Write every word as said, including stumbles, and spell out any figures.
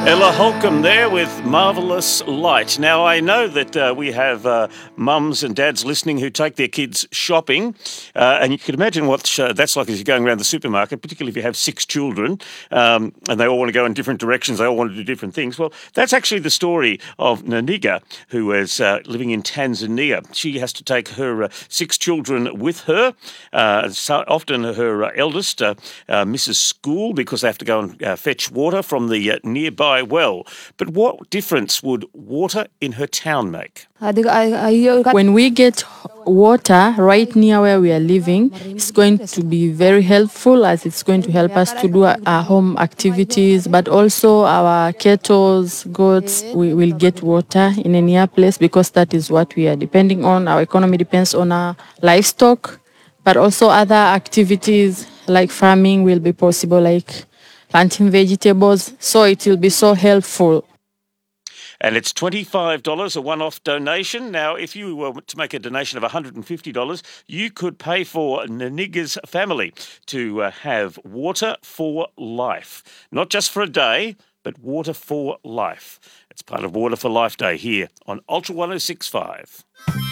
Ella Holcomb there with Marvellous Light. Now, I know that uh, we have uh, mums and dads listening who take their kids shopping, uh, and you can imagine what sh- that's like as you're going around the supermarket, particularly if you have six children, um, and they all want to go in different directions, they all want to do different things. Well, that's actually the story of Naniga, who is uh, living in Tanzania. She has to take her uh, six children with her, uh, so often her uh, eldest uh, uh, misses school because they have to go and uh, fetch water from the uh, nearby well. But what difference would water in her town make? When we get water right near where we are living, it's going to be very helpful, as it's going to help us to do our home activities, but also our kettles, goats, we will get water in a near place because that is what we are depending on. Our economy depends on our livestock, but also other activities like farming will be possible, like planting vegetables. So it will be so helpful. And it's twenty-five dollars, a one-off donation. Now, if you were to make a donation of one hundred fifty dollars, you could pay for Naniga's family to uh, have water for life. Not just for a day, but water for life. It's part of Water for Life Day here on Ultra one oh six point five.